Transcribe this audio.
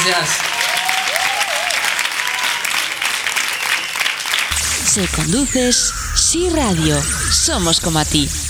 gracias. Si conduces, Sí Radio. Somos como a ti.